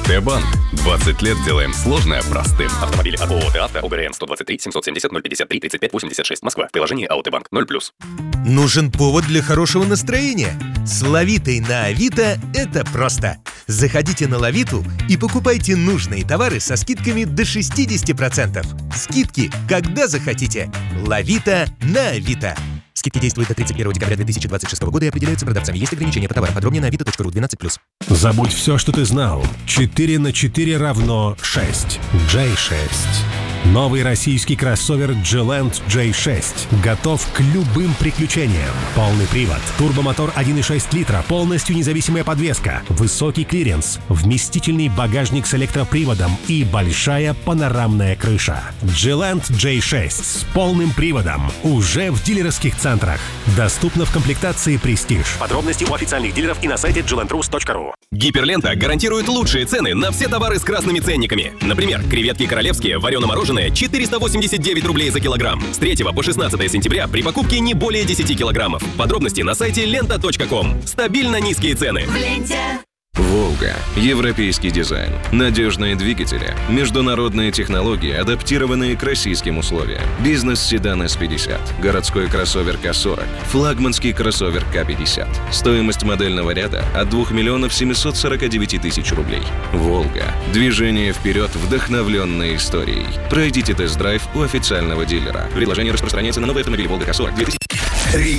АОТ Банк. 20 лет делаем сложное простым. Автомобили от ООО «Авто», ОГРН 123 770 053 35 86, Москва. Приложение АОТ Банк 0+. Нужен повод для хорошего настроения? С Лавитой на Авито это просто. Заходите на Лавиту и покупайте нужные товары со скидками до 60%. Скидки, когда захотите. Лавита на Авито. Скидки действуют до 31 декабря 2026 года и определяются продавцами. Есть ограничения по товарам. Подробнее на avito.ru 12+. Забудь все, что ты знал. 4 на 4 равно 6. J6. Новый российский кроссовер G-Land J6 готов к любым приключениям. Полный привод, турбомотор 1,6 литра, полностью независимая подвеска, высокий клиренс, вместительный багажник с электроприводом и большая панорамная крыша. G-Land J6 с полным приводом уже в дилерских центрах. Доступно в комплектации Prestige. Подробности у официальных дилеров и на сайте glandrus.ru. Гиперлента гарантирует лучшие цены на все товары с красными ценниками. Например, креветки королевские, варено-мороженое 489 рублей за килограмм. С 3 по 16 сентября при покупке не более 10 килограммов. Подробности на сайте lenta.com. Стабильно низкие цены. В ленте. «Волга». Европейский дизайн, надежные двигатели, международные технологии, адаптированные к российским условиям. Бизнес-седан S50, городской кроссовер К40, флагманский кроссовер К50. Стоимость модельного ряда от 2 миллионов 749 тысяч рублей. «Волга». Движение вперед, вдохновленное историей. Пройдите тест-драйв у официального дилера. Предложение распространяется на новые автомобили «Волга К40» 2000.